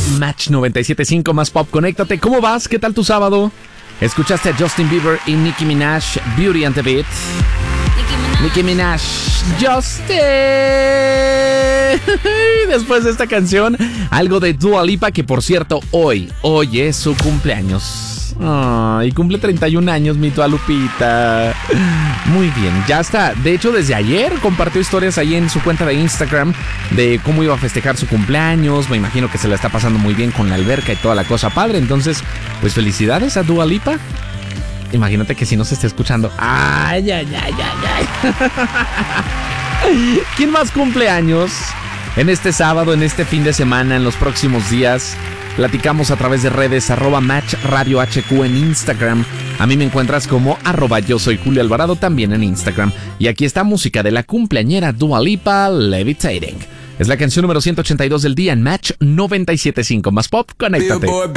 Match 97.5 más pop. Conéctate. ¿Cómo vas? ¿Qué tal tu sábado? ¿Escuchaste a Justin Bieber y Nicki Minaj, Beauty and the Beat? Nicki Minaj, Justin. Después de esta canción, algo de Dua Lipa, que por cierto, hoy es su cumpleaños. Y cumple 31 años mi Dua Lupita. Muy bien, ya está. De hecho, desde ayer compartió historias ahí en su cuenta de Instagram de cómo iba a festejar su cumpleaños. Me imagino que se la está pasando muy bien con la alberca y toda la cosa padre. Entonces, pues felicidades a Dua Lipa. Imagínate que si no se está escuchando. Ay. ¿Quién más cumpleaños? En este sábado, en este fin de semana, en los próximos días. Platicamos a través de redes, @Match Radio HQ en Instagram. A mí me encuentras como @yo soy Julio Alvarado también en Instagram. Y aquí está música de la cumpleañera Dua Lipa, Levitating. Es la canción número 182 del día en Match 97.5 más pop. Conéctate.